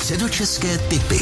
Středočeské tipy.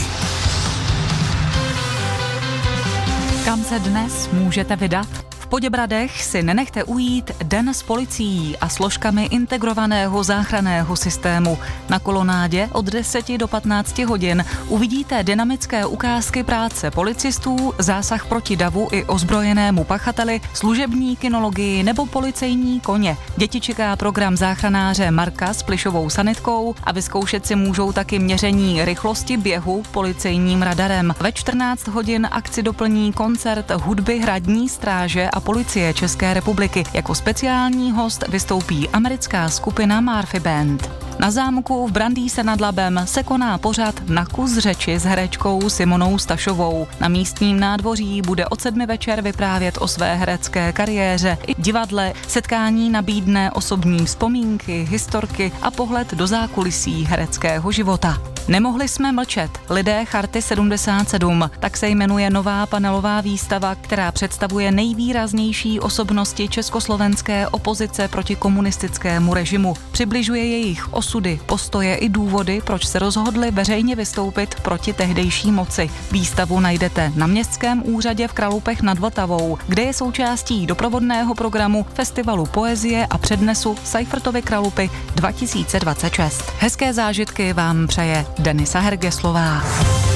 Kam se dnes můžete vydat? V Poděbradech si nenechte ujít den s policií a složkami integrovaného záchranného systému. Na kolonádě od 10 do 15 hodin uvidíte dynamické ukázky práce policistů, zásah proti davu i ozbrojenému pachateli, služební kinologii nebo policejní koně. Děti čeká program záchranáře Marka s plišovou sanitkou a vyzkoušet si můžou taky měření rychlosti běhu policejním radarem. Ve 14 hodin akci doplní koncert hudby Hradní stráže a policie České republiky. Jako speciální host vystoupí americká skupina Murphy Band. Na zámku v Brandýse nad Labem se koná pořad Na kus řeči s herečkou Simonou Stašovou. Na místním nádvoří bude od 7 večer vyprávět o své herecké kariéře i divadle. Setkání nabídne osobní vzpomínky, historky a pohled do zákulisí hereckého života. Nemohli jsme mlčet. Lidé Charty 77, tak se jmenuje nová panelová výstava, která představuje nejvýraznější osobnosti československé opozice proti komunistickému režimu. Přibližuje jejich osudy, postoje i důvody, proč se rozhodli veřejně vystoupit proti tehdejší moci. Výstavu najdete na Městském úřadě v Kralupech nad Vltavou, kde je součástí doprovodného programu Festivalu poezie a přednesu Seifertovy Kralupy 2026. Hezké zážitky vám přeje Denisa Hergeslová.